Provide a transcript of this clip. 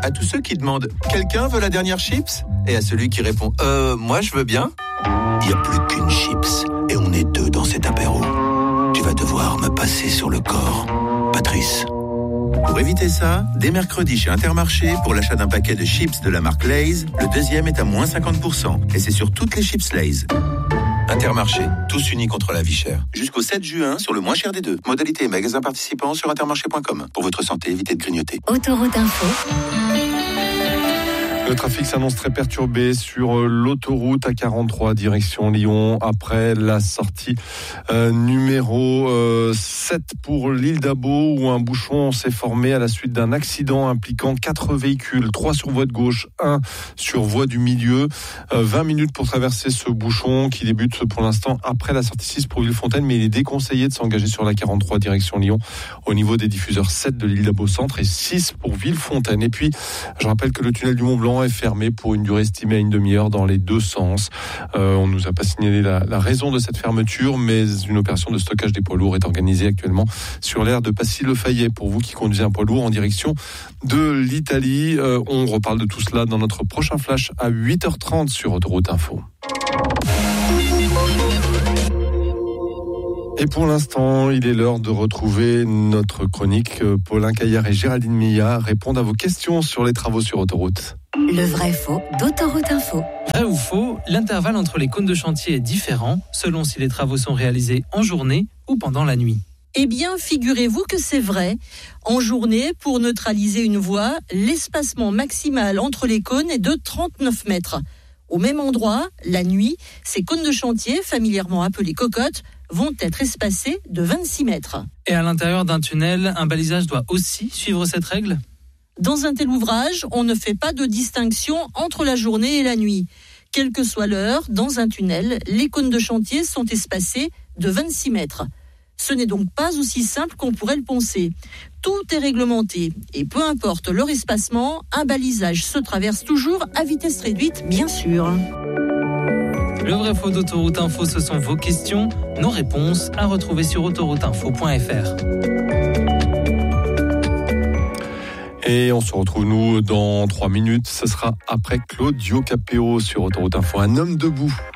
À tous ceux qui demandent « Quelqu'un veut la dernière chips ?» et à celui qui répond « Moi je veux bien ?» Il n'y a plus qu'une chips et on est deux dans cet apéro. Tu vas devoir me passer sur le corps, Patrice. Pour éviter ça, dès mercredi chez Intermarché, pour l'achat d'un paquet de chips de la marque Lay's, le deuxième est à moins 50%. Et c'est sur toutes les chips Lay's. Intermarché, tous unis contre la vie chère. Jusqu'au 7 juin, sur le moins cher des deux. Modalité et magasins participants sur intermarché.com. Pour votre santé, évitez de grignoter. Autoroute Info. Le trafic s'annonce très perturbé sur l'autoroute A43 direction Lyon après la sortie numéro 7 pour l'île d'Abo où un bouchon s'est formé à la suite d'un accident impliquant 4 véhicules, 3 sur voie de gauche, 1 sur voie du milieu. 20 minutes pour traverser ce bouchon qui débute pour l'instant après la sortie 6 pour Villefontaine, mais il est déconseillé de s'engager sur la 43 direction Lyon au niveau des diffuseurs 7 de l'île d'Abo Centre et 6 pour Villefontaine. Et puis, je rappelle que le tunnel du Mont Blanc est fermé pour une durée estimée à une demi-heure dans les deux sens. On nous a pas signalé la raison de cette fermeture, mais une opération de stockage des poids lourds est organisée actuellement sur l'aire de Passy-le-Fayet pour vous qui conduisez un poids lourd en direction de l'Italie. On reparle de tout cela dans notre prochain flash à 8h30 sur Autoroute Info. Et pour l'instant, il est l'heure de retrouver notre chronique. Paulin Caillard et Géraldine Milla répondent à vos questions sur les travaux sur autoroute. Le vrai-faux d'Autoroute Info. Vrai ou faux, l'intervalle entre les cônes de chantier est différent selon si les travaux sont réalisés en journée ou pendant la nuit. Eh bien, figurez-vous que c'est vrai. En journée, pour neutraliser une voie, l'espacement maximal entre les cônes est de 39 mètres. Au même endroit, la nuit, ces cônes de chantier, familièrement appelés cocottes, vont être espacés de 26 mètres. Et à l'intérieur d'un tunnel, un balisage doit aussi suivre cette règle ? Dans un tel ouvrage, on ne fait pas de distinction entre la journée et la nuit. Quelle que soit l'heure, dans un tunnel, les cônes de chantier sont espacés de 26 mètres. Ce n'est donc pas aussi simple qu'on pourrait le penser. Tout est réglementé et peu importe leur espacement, un balisage se traverse toujours à vitesse réduite, bien sûr. Le vrai faux d'Autoroute Info, ce sont vos questions, nos réponses à retrouver sur autorouteinfo.fr. Et on se retrouve, nous, dans 3 minutes. Ce sera après Claudio Capéo sur Autoroute Info. Un homme debout.